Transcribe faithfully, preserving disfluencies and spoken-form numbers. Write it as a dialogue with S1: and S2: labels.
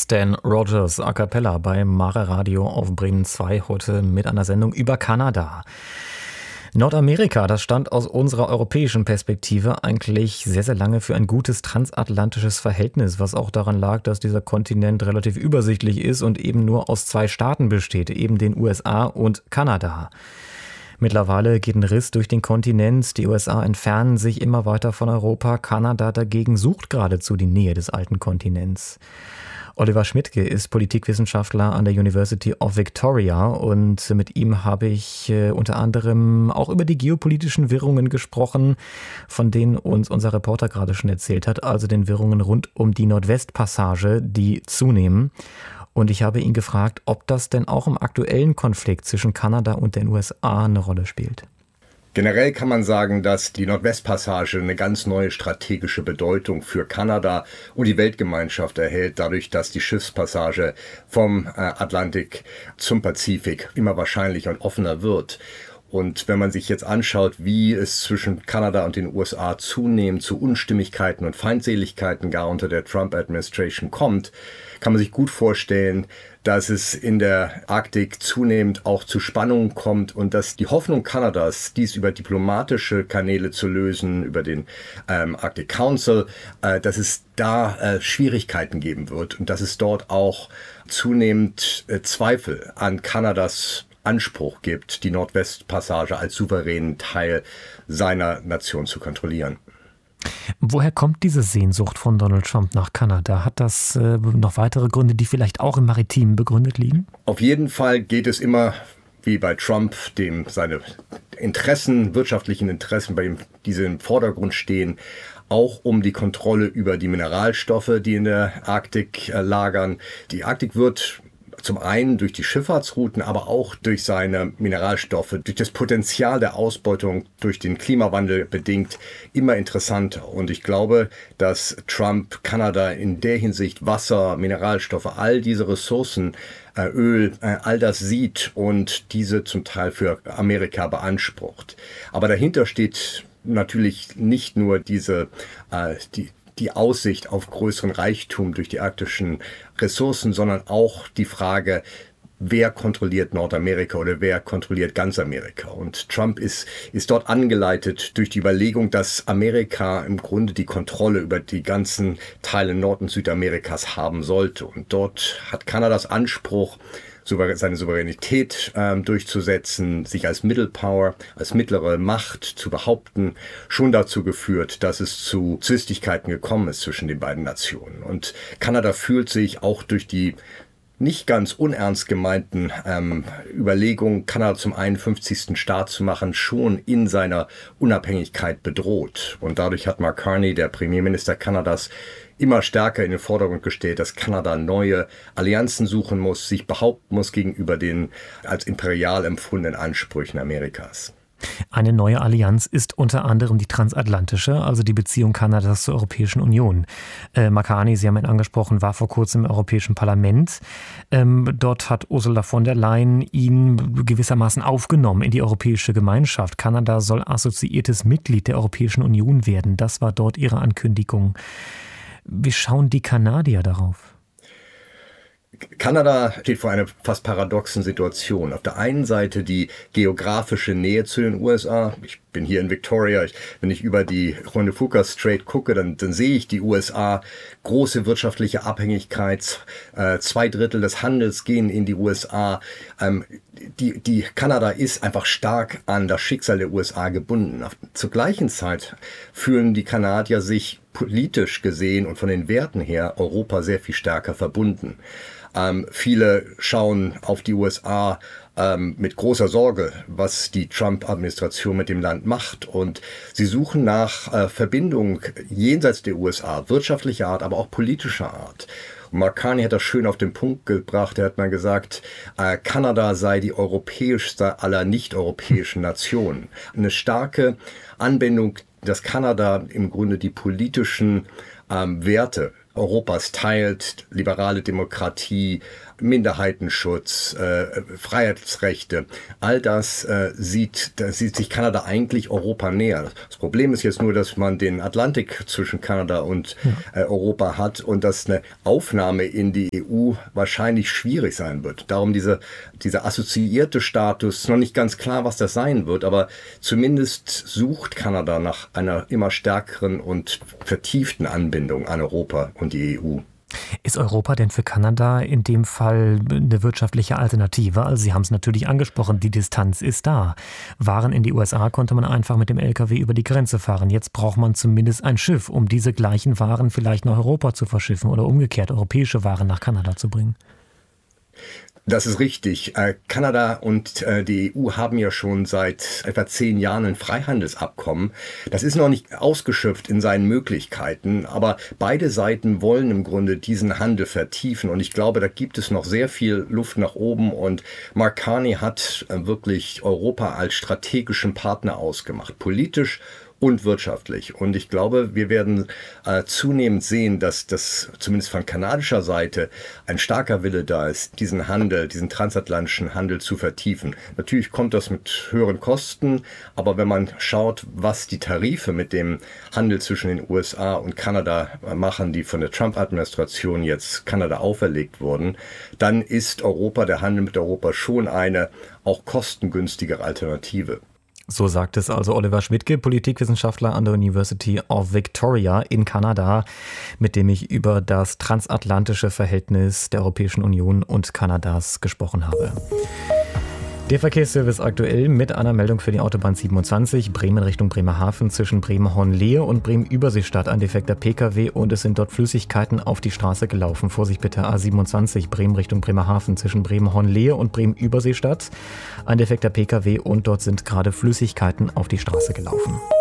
S1: Stan Rogers a cappella bei Mare Radio auf Bremen zwei, heute mit einer Sendung über Kanada. Nordamerika, das stand aus unserer europäischen Perspektive eigentlich sehr, sehr lange für ein gutes transatlantisches Verhältnis, was auch daran lag, dass dieser Kontinent relativ übersichtlich ist und eben nur aus zwei Staaten besteht, eben den U S A und Kanada. Mittlerweile geht ein Riss durch den Kontinent, die U S A entfernen sich immer weiter von Europa, Kanada dagegen sucht geradezu die Nähe des alten Kontinents. Oliver Schmidtke ist Politikwissenschaftler an der University of Victoria und mit ihm habe ich äh, unter anderem auch über die geopolitischen Wirrungen gesprochen, von denen uns unser Reporter gerade schon erzählt hat, also den Wirrungen rund um die Nordwestpassage, die zunehmen. Und ich habe ihn gefragt, ob das denn auch im aktuellen Konflikt zwischen Kanada und den U S A eine Rolle spielt.
S2: Generell kann man sagen, dass die Nordwestpassage eine ganz neue strategische Bedeutung für Kanada und die Weltgemeinschaft erhält, dadurch, dass die Schiffspassage vom Atlantik zum Pazifik immer wahrscheinlicher und offener wird. Und wenn man sich jetzt anschaut, wie es zwischen Kanada und den U S A zunehmend zu Unstimmigkeiten und Feindseligkeiten gar unter der Trump-Administration kommt, kann man sich gut vorstellen, dass es in der Arktik zunehmend auch zu Spannungen kommt und dass die Hoffnung Kanadas, dies über diplomatische Kanäle zu lösen, über den ähm, Arctic Council, äh, dass es da äh, Schwierigkeiten geben wird und dass es dort auch zunehmend äh, Zweifel an Kanadas Anspruch gibt, die Nordwestpassage als souveränen Teil seiner Nation zu kontrollieren.
S1: Woher kommt diese Sehnsucht von Donald Trump nach Kanada? Hat das äh, noch weitere Gründe, die vielleicht auch im Maritimen begründet liegen?
S2: Auf jeden Fall geht es immer, wie bei Trump, dem seine Interessen, wirtschaftlichen Interessen, bei ihm diese im Vordergrund stehen, auch um die Kontrolle über die Mineralstoffe, die in der Arktik äh, lagern. Die Arktik wird zum einen durch die Schifffahrtsrouten, aber auch durch seine Mineralstoffe, durch das Potenzial der Ausbeutung, durch den Klimawandel bedingt, immer interessanter. Und ich glaube, dass Trump Kanada in der Hinsicht Wasser, Mineralstoffe, all diese Ressourcen, äh, Öl, äh, all das sieht und diese zum Teil für Amerika beansprucht. Aber dahinter steht natürlich nicht nur diese, äh, die die Aussicht auf größeren Reichtum durch die arktischen Ressourcen, sondern auch die Frage, wer kontrolliert Nordamerika oder wer kontrolliert ganz Amerika. Und Trump ist, ist dort angeleitet durch die Überlegung, dass Amerika im Grunde die Kontrolle über die ganzen Teile Nord- und Südamerikas haben sollte. Und dort hat Kanadas Anspruch, seine Souveränität ähm, durchzusetzen, sich als Middle Power, als mittlere Macht zu behaupten, schon dazu geführt, dass es zu Zwistigkeiten gekommen ist zwischen den beiden Nationen. Und Kanada fühlt sich auch durch die nicht ganz unernst gemeinten ähm, Überlegungen, Kanada zum einundfünfzigsten Staat zu machen, schon in seiner Unabhängigkeit bedroht. Und dadurch hat Mark Carney, der Premierminister Kanadas, immer stärker in den Vordergrund gestellt, dass Kanada neue Allianzen suchen muss, sich behaupten muss gegenüber den als imperial empfundenen Ansprüchen Amerikas.
S1: Eine neue Allianz ist unter anderem die transatlantische, also die Beziehung Kanadas zur Europäischen Union. Äh, Mark Carney, Sie haben ihn angesprochen, war vor kurzem im Europäischen Parlament. Ähm, dort hat Ursula von der Leyen ihn gewissermaßen aufgenommen in die Europäische Gemeinschaft. Kanada soll assoziiertes Mitglied der Europäischen Union werden. Das war dort ihre Ankündigung. Wie schauen die Kanadier darauf?
S2: Kanada steht vor einer fast paradoxen Situation. Auf der einen Seite die geografische Nähe zu den U S A. Ich bin hier in Victoria. Ich, wenn ich über die Juan de Fuca Strait gucke, dann, dann sehe ich die U S A. Große wirtschaftliche Abhängigkeit. Äh, zwei Drittel des Handels gehen in die U S A. Ähm, die, die Kanada ist einfach stark an das Schicksal der U S A gebunden. Zur gleichen Zeit fühlen die Kanadier sich politisch gesehen und von den Werten her Europa sehr viel stärker verbunden. Ähm, viele schauen auf die U S A ähm, mit großer Sorge, was die Trump-Administration mit dem Land macht. Und sie suchen nach äh, Verbindung jenseits der U S A, wirtschaftlicher Art, aber auch politischer Art. Und Mark Carney hat das schön auf den Punkt gebracht. Er hat mal gesagt, äh, Kanada sei die europäischste aller nicht-europäischen Nationen. Eine starke Anbindung, dass Kanada im Grunde die politischen ähm, Werte Europas teilt, liberale Demokratie, Minderheitenschutz, äh, Freiheitsrechte, all das äh, sieht, da sieht sich Kanada eigentlich Europa näher. Das Problem ist jetzt nur, dass man den Atlantik zwischen Kanada und äh, Europa hat und dass eine Aufnahme in die E U wahrscheinlich schwierig sein wird. Darum diese, dieser assoziierte Status, noch nicht ganz klar, was das sein wird, aber zumindest sucht Kanada nach einer immer stärkeren und vertieften Anbindung an Europa und die E U.
S1: Ist Europa denn für Kanada in dem Fall eine wirtschaftliche Alternative? Also Sie haben es natürlich angesprochen, die Distanz ist da. Waren in die U S A konnte man einfach mit dem L K W über die Grenze fahren. Jetzt braucht man zumindest ein Schiff, um diese gleichen Waren vielleicht nach Europa zu verschiffen oder umgekehrt europäische Waren nach Kanada zu bringen.
S2: Das ist richtig. Kanada und die E U haben ja schon seit etwa zehn Jahren ein Freihandelsabkommen. Das ist noch nicht ausgeschöpft in seinen Möglichkeiten, aber beide Seiten wollen im Grunde diesen Handel vertiefen und ich glaube, da gibt es noch sehr viel Luft nach oben und Mark Carney hat wirklich Europa als strategischen Partner ausgemacht, politisch und wirtschaftlich. Und ich glaube, wir werden äh, zunehmend sehen, dass das zumindest von kanadischer Seite ein starker Wille da ist, diesen Handel, diesen transatlantischen Handel zu vertiefen. Natürlich kommt das mit höheren Kosten, aber wenn man schaut, was die Tarife mit dem Handel zwischen den U S A und Kanada machen, die von der Trump-Administration jetzt Kanada auferlegt wurden, dann ist Europa, der Handel mit Europa schon eine auch kostengünstigere Alternative.
S1: So sagt es also Oliver Schmidtke, Politikwissenschaftler an der University of Victoria in Kanada, mit dem ich über das transatlantische Verhältnis der Europäischen Union und Kanadas gesprochen habe. Der Verkehrsservice aktuell mit einer Meldung für die Autobahn siebenundzwanzig, Bremen Richtung Bremerhaven zwischen Bremen-Hornlehe und Bremen-Überseestadt. Ein defekter P K W und es sind dort Flüssigkeiten auf die Straße gelaufen. Vorsicht bitte, A siebenundzwanzig, Bremen Richtung Bremerhaven zwischen Bremen-Hornlehe und Bremen-Überseestadt. Ein defekter P K W und dort sind gerade Flüssigkeiten auf die Straße gelaufen.